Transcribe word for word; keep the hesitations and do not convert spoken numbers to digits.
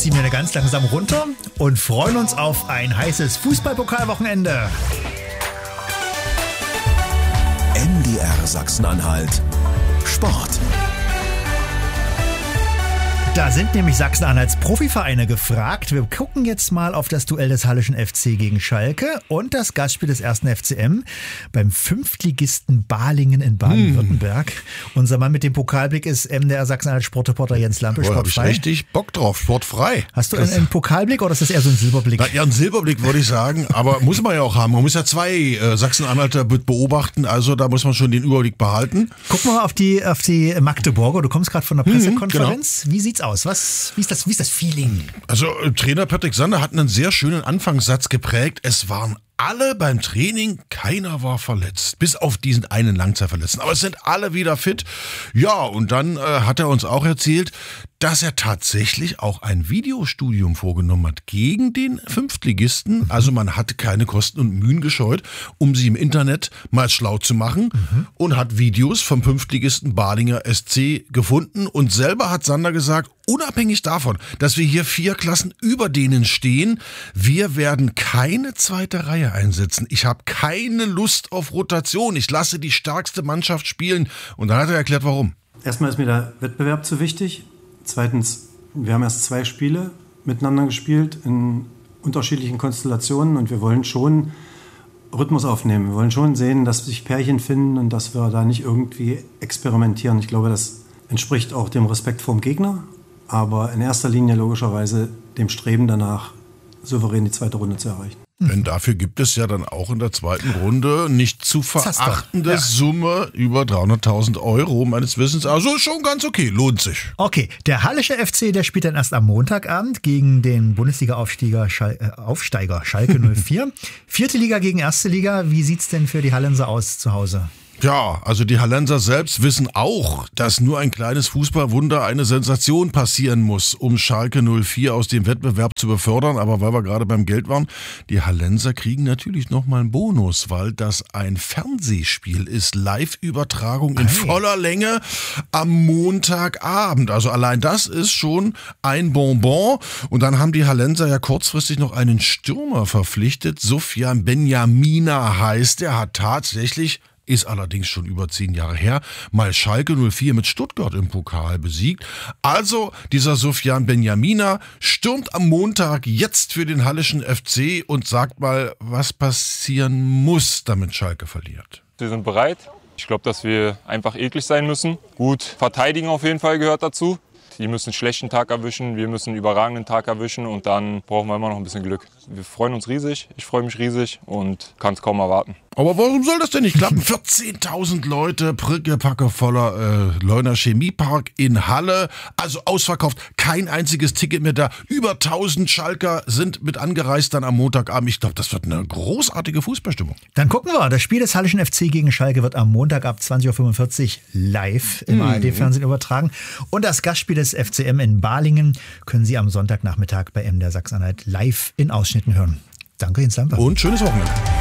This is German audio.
ziehen wir ganz langsam runter und freuen uns auf ein heißes Fußballpokalwochenende. M D R Sachsen-Anhalt Sport. Da sind nämlich Sachsen-Anhalts Profivereine gefragt. Wir gucken jetzt mal auf das Duell des Halleschen F C gegen Schalke und das Gastspiel des ersten F C M beim Fünftligisten Balingen in Baden-Württemberg. Hm. Unser Mann mit dem Pokalblick ist M D R Sachsen-Anhalt Sportreporter Jens Lampe, Sportfrei. Sportfrei. Hab ich richtig Bock drauf, sportfrei. Hast du einen, einen Pokalblick oder ist das eher so ein Silberblick? Na, eher ein Silberblick, würde ich sagen, aber muss man ja auch haben. Man muss ja zwei äh, Sachsen-Anhalter beobachten, also da muss man schon den Überblick behalten. Gucken wir mal auf die, auf die Magdeburger. Du kommst gerade von der Pressekonferenz. Hm, genau. Wie sieht's aus? Was, wie, ist das, wie ist das Feeling? Also Trainer Patrick Sander hat einen sehr schönen Anfangssatz geprägt. Es waren alle beim Training, keiner war verletzt, bis auf diesen einen Langzeitverletzten. Aber es sind alle wieder fit. Ja, und dann äh, hat er uns auch erzählt, dass er tatsächlich auch ein Videostudium vorgenommen hat gegen den Fünftligisten. Also man hatte keine Kosten und Mühen gescheut, um sie im Internet mal schlau zu machen mhm. und hat Videos vom Fünftligisten Balinger S C gefunden. Und selber hat Sander gesagt, unabhängig davon, dass wir hier vier Klassen über denen stehen, wir werden keine zweite Reihe einsetzen. Ich habe keine Lust auf Rotation. Ich lasse die stärkste Mannschaft spielen. Und dann hat er erklärt, warum. Erstmal ist mir der Wettbewerb zu wichtig. Zweitens, wir haben erst zwei Spiele miteinander gespielt in unterschiedlichen Konstellationen und wir wollen schon Rhythmus aufnehmen. Wir wollen schon sehen, dass sich Pärchen finden und dass wir da nicht irgendwie experimentieren. Ich glaube, das entspricht auch dem Respekt vor dem Gegner, aber in erster Linie logischerweise dem Streben danach, souverän die zweite Runde zu erreichen. Denn dafür gibt es ja dann auch in der zweiten Runde nicht zu verachtende ja. Summe über dreihunderttausend Euro meines Wissens. Also schon ganz okay, lohnt sich. Okay, der Hallische F C, der spielt dann erst am Montagabend gegen den Bundesliga-Aufsteiger Schal- äh, Aufsteiger Schalke null vier. Vierte Liga gegen erste Liga. Wie sieht's denn für die Hallenser aus zu Hause? Ja, also die Hallenser selbst wissen auch, dass nur ein kleines Fußballwunder, eine Sensation passieren muss, um Schalke null vier aus dem Wettbewerb zu befördern. Aber weil wir gerade beim Geld waren, die Hallenser kriegen natürlich nochmal einen Bonus, weil das ein Fernsehspiel ist. Live-Übertragung in hey. voller Länge am Montagabend. Also allein das ist schon ein Bonbon. Und dann haben die Hallenser ja kurzfristig noch einen Stürmer verpflichtet. Sufjan Benjamina heißt er, hat tatsächlich... ist allerdings schon über zehn Jahre her, mal Schalke null vier mit Stuttgart im Pokal besiegt. Also dieser Sufjan Benjamina stürmt am Montag jetzt für den Hallischen F C und sagt mal, was passieren muss, damit Schalke verliert. Wir sind bereit. Ich glaube, dass wir einfach eklig sein müssen. Gut verteidigen auf jeden Fall gehört dazu. Die müssen einen schlechten Tag erwischen, wir müssen einen überragenden Tag erwischen und dann brauchen wir immer noch ein bisschen Glück. Wir freuen uns riesig, ich freue mich riesig und kann es kaum erwarten. Aber warum soll das denn nicht klappen? vierzehntausend Leute, Prickepacke voller äh, Leuner Chemiepark in Halle, also ausverkauft, kein einziges Ticket mehr da. Über tausend Schalker sind mit angereist dann am Montagabend. Ich glaube, das wird eine großartige Fußballstimmung. Dann gucken wir, das Spiel des Hallischen F C gegen Schalke wird am Montag ab zwanzig Uhr fünfundvierzig live im mhm. A R D-Fernsehen übertragen. Und das Gastspiel des F C M in Balingen können Sie am Sonntagnachmittag bei M D R Sachsen-Anhalt live in Ausschnitten hören. Danke, Jens Lampe. Und schönes Wochenende.